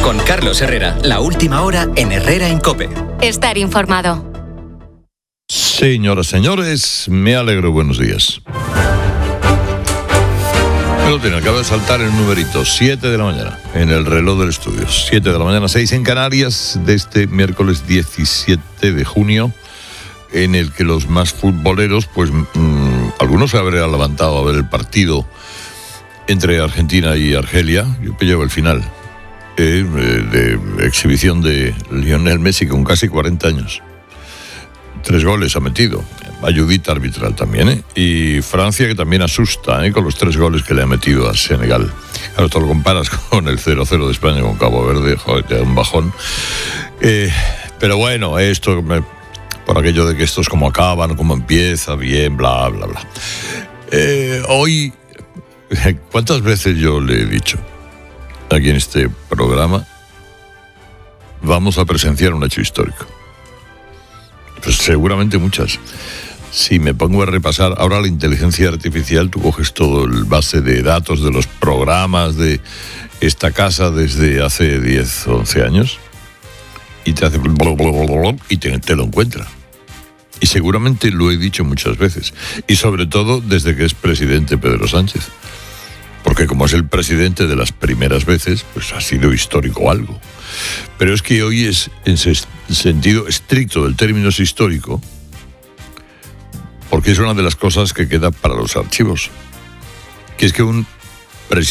Con Carlos Herrera, la última hora en Herrera en COPE. Estar informado. Señoras, señores, me alegro, buenos días. Acaba de saltar el numerito, 7 de la mañana, en el reloj del estudio. 7 de la mañana, 6 en Canarias, de este miércoles 17 de junio, en el que los más futboleros, pues algunos se habrían levantado a ver el partido entre Argentina y Argelia. Yo llevo el final de exhibición de Lionel Messi con casi 40 años. 3 goles ha metido, ayudita arbitral también, y Francia, que también asusta con los 3 goles que le ha metido a Senegal. Claro, tú lo comparas con el 0-0 de España con Cabo Verde, joder, te da un bajón. Pero bueno, esto por aquello de que esto es como acaban, como empieza, bien, bla, bla, bla. Hoy, ¿cuántas veces yo le he dicho aquí en este programa? Vamos a presenciar un hecho histórico. Pues seguramente muchas. Si me pongo a repasar ahora la inteligencia artificial, tú coges todo el base de datos de los programas de esta casa desde hace 10 o 11 años y te hace y te lo encuentra. Y seguramente lo he dicho muchas veces. Y sobre todo desde que es presidente Pedro Sánchez. Porque como es el presidente de las primeras veces, pues ha sido histórico algo. Pero es que hoy es, en sentido estricto del término, es histórico, porque es una de las cosas que queda para los archivos. Que es que un